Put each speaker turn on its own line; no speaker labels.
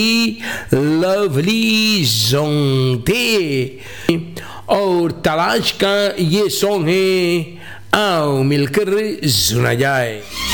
Lovely जोंगते और तलाश का ये सॉन्ग है, आओ मिलकर सुना जाए।